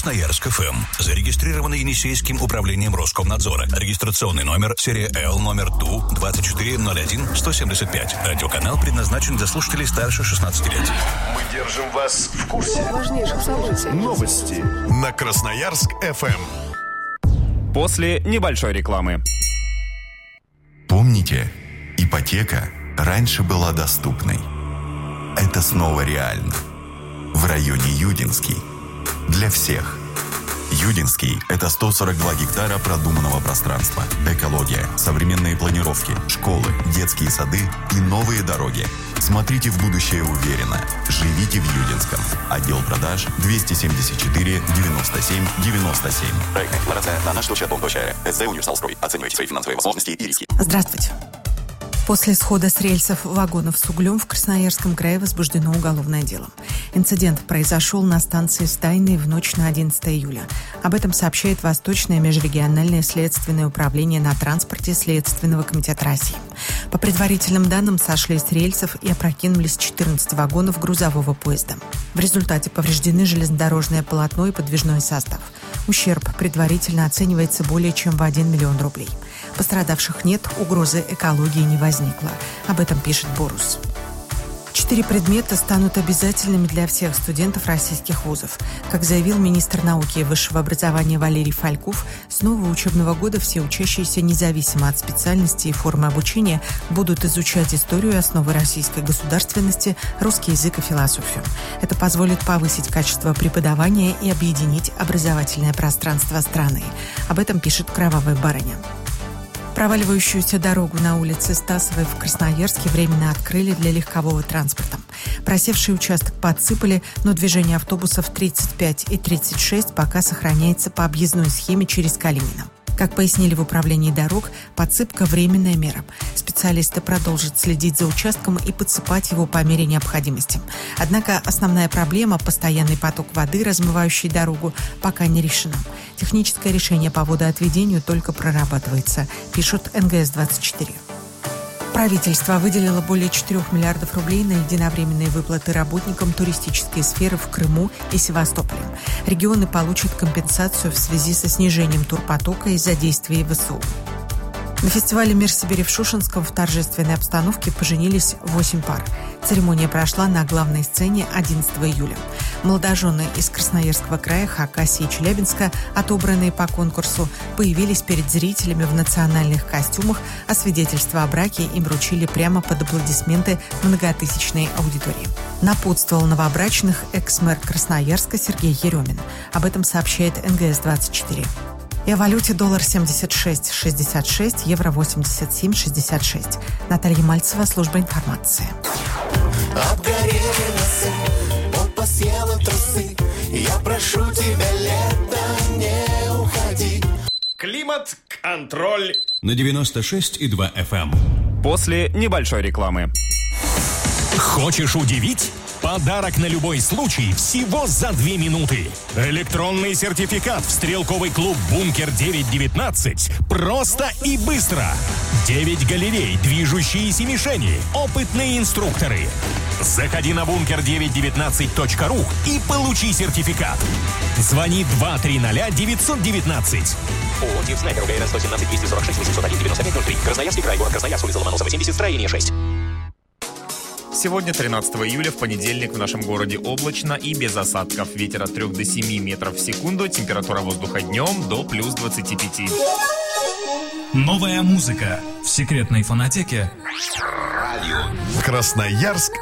Красноярск ФМ. Зарегистрировано Енисейским управлением Роскомнадзора. Регистрационный номер серия Л номер ТУ-2401-175. Радиоканал предназначен для слушателей старше 16 лет. Мы держим вас в курсе важнейших событий. Новости на Красноярск ФМ. После небольшой рекламы. Помните, ипотека раньше была доступной. Это снова реально. В районе Юдинский. Для всех. Юдинский – это 142 гектара продуманного пространства, экология, современные планировки, школы, детские сады и новые дороги. Смотрите в будущее уверенно. Живите в Юдинском. Отдел продаж 274 97 97. Проектная декларация на наш.дом.рф. СЗ «Универсалстрой». Оценивайте свои финансовые возможности и риски. Здравствуйте. После схода с рельсов вагонов с углем в Красноярском крае возбуждено уголовное дело. Инцидент произошел на станции Стайной в ночь на 11 июля. Об этом сообщает Восточное межрегиональное следственное управление на транспорте Следственного комитета России. По предварительным данным, сошли с рельсов и опрокинулись 14 вагонов грузового поезда. В результате повреждены железнодорожное полотно и подвижной состав. Ущерб предварительно оценивается более чем в 1 миллион рублей. Пострадавших нет, угрозы экологии не возникло. Об этом пишет Борус. 4 предмета станут обязательными для всех студентов российских вузов. Как заявил министр науки и высшего образования Валерий Фальков, с нового учебного года все учащиеся, независимо от специальности и формы обучения, будут изучать историю, основы российской государственности, русский язык и философию. Это позволит повысить качество преподавания и объединить образовательное пространство страны. Об этом пишет «Кровавая барыня». Проваливающуюся дорогу на улице Стасовой в Красноярске временно открыли для легкового транспорта. Просевший участок подсыпали, но движение автобусов 35 и 36 пока сохраняется по объездной схеме через Калинина. Как пояснили в управлении дорог, подсыпка – временная мера. Специалисты продолжат следить за участком и подсыпать его по мере необходимости. Однако основная проблема – постоянный поток воды, размывающий дорогу, пока не решена. Техническое решение по водоотведению только прорабатывается, пишут НГС-24. Правительство выделило более 4 миллиардов рублей на единовременные выплаты работникам туристической сферы в Крыму и Севастополе. Регионы получат компенсацию в связи со снижением турпотока из-за действий ВСУ. На фестивале «Мир Сибири» в Шушенском в торжественной обстановке поженились 8 пар. Церемония прошла на главной сцене 11 июля. Молодожены из Красноярского края, Хакасии и Челябинска, отобранные по конкурсу, появились перед зрителями в национальных костюмах, а свидетельства о браке им вручили прямо под аплодисменты многотысячной аудитории. Напутствовал новобрачных экс-мэр Красноярска Сергей Еремин. Об этом сообщает НГС-24. И о валюте доллар 76,66, евро 87,66. Наталья Мальцева, служба информации. Обгорели носы, попа съела трусы. Я прошу тебя, лето, не уходи. Климат-контроль на 96,2 FM. После небольшой рекламы. Хочешь удивить? Подарок на любой случай всего за 2 минуты. Электронный сертификат в стрелковый клуб «Бункер-919». Просто и быстро. 9 галерей, движущиеся мишени, опытные инструкторы. Заходи на bunker919.ru и получи сертификат. Звони 230-919. ООО «Снайпер» УГР 117 246 801 9503. Красноярский край, город Красноярск, улица Ломоносова, 70, строение 6. Сегодня, 13 июля, в понедельник, в нашем городе облачно и без осадков. Ветер от 3 до 7 метров в секунду, температура воздуха днем до плюс 25. Новая музыка в секретной фонотеке. Красноярск